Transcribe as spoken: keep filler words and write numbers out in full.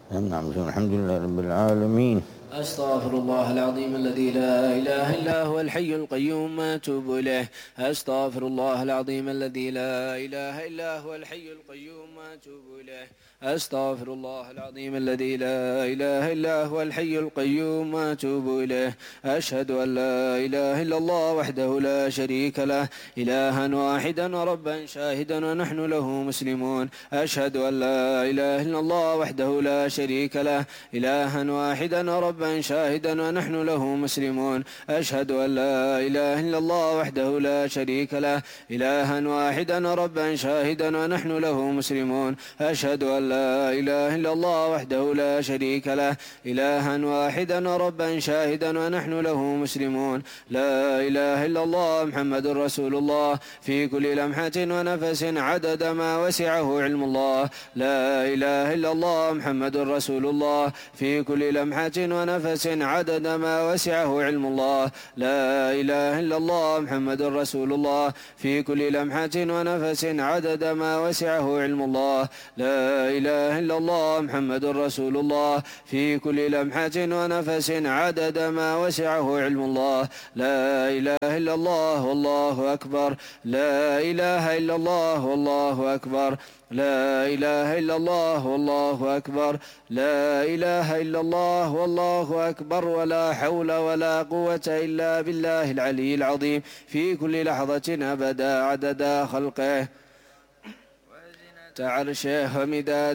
نعم. الحمد لله رب العالمين. أستغفر الله العظيم الذي لا إله إلا هو الحي القيوم وأتوب إليه. أستغفر الله العظيم الذي لا إله إلا هو الحي القيوم وأتوب إليه. أستغفر الله العظيم الذي لا إله إلا هو الحي القيوم وأتوب إليه. أشهد أن لا إله إلا الله وحده لا شريك له إلها واحدا وربا شاهدا ونحن له مسلمون. أشهد أن لا إله إلا الله وحده لا شريك له إلها واحدا وربا شاهدا ونحن له مسلمون. أشهد أن لا إله إلا الله وحده لا شريك له إلها واحدا وربا شاهدا ونحن له مسلمون. أشهد أن لا إله إلا الله وحده لا شريك له إلها واحدا وربا شاهدا ونحن له مسلمون. لا إله إلا الله محمد رسول الله في كل لمحة ونفس عدد ما وسعه علم الله. لا إله إلا الله محمد رسول الله في كل لمحة ونفس عدد ما وسعه علم الله. لا إله إلا الله محمد رسول الله في كل لمحة ونفس عدد ما وسعه علم الله. لا إله إلا الله محمد رسول الله في كل لمحة ونفس عدد ما وسعه علم الله. لا إله إلا الله والله أكبر. لا إله إلا الله والله أكبر. لا إله إلا الله والله أكبر. لا إله إلا الله والله أكبر. ولا حول ولا قوة إلا بالله العلي العظيم في كل لحظة أبدا عدد خلقه وزنة عرشه ومداد